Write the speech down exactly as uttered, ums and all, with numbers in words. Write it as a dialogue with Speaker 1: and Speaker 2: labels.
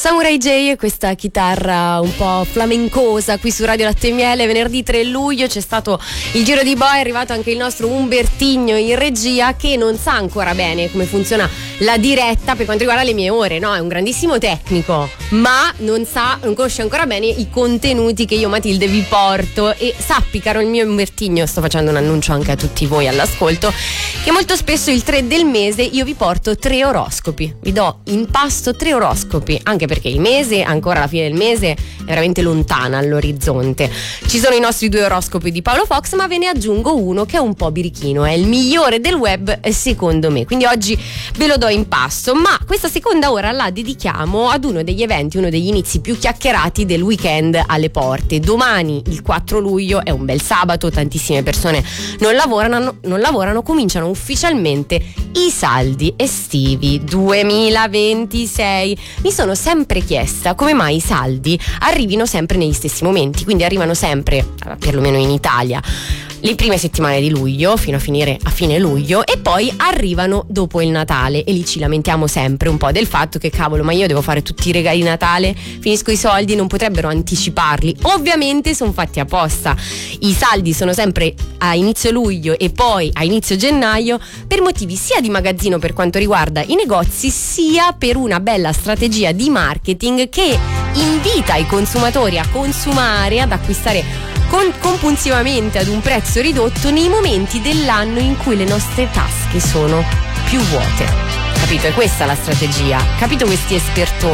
Speaker 1: Samurai J e questa chitarra un po' flamencosa qui su Radio Latte e Miele. Venerdì tre luglio c'è stato il Giro di Boa, è arrivato anche il nostro Umbertigno in regia, che non sa ancora bene come funziona la diretta per quanto riguarda le mie ore, no? È un grandissimo tecnico, ma non sa, non conosce ancora bene i contenuti che io, Matilde, vi porto. E sappi, caro il mio Umbertigno, sto facendo un annuncio anche a tutti voi all'ascolto, che molto spesso il tre del mese io vi porto tre oroscopi, vi do in pasto tre oroscopi, anche perché il mese, ancora alla fine del mese, è veramente lontana all'orizzonte. Ci sono i nostri due oroscopi di Paolo Fox, ma ve ne aggiungo uno che è un po' birichino, è il migliore del web secondo me, quindi oggi ve lo do in pasto. Ma questa seconda ora la dedichiamo ad uno degli eventi, uno degli inizi più chiacchierati del weekend alle porte. Domani, il quattro luglio, è un bel sabato, tantissime persone non lavorano, non lavorano, cominciano ufficialmente i saldi estivi duemilaventisei. Mi sono sempre chiesta come mai i saldi arrivino sempre negli stessi momenti, quindi arrivano sempre, perlomeno in Italia, le prime settimane di luglio fino a finire a fine luglio, e poi arrivano dopo il Natale, e lì ci lamentiamo sempre un po' del fatto che cavolo, ma io devo fare tutti i regali di Natale, finisco i soldi, non potrebbero anticiparli? Ovviamente sono fatti apposta. I saldi sono sempre a inizio luglio e poi a inizio gennaio, per motivi sia di magazzino per quanto riguarda i negozi, sia per una bella strategia di marketing che invita i consumatori a consumare, ad acquistare Con, compulsivamente ad un prezzo ridotto nei momenti dell'anno in cui le nostre tasche sono più vuote. Capito? È questa la strategia. Capito questi espertoni?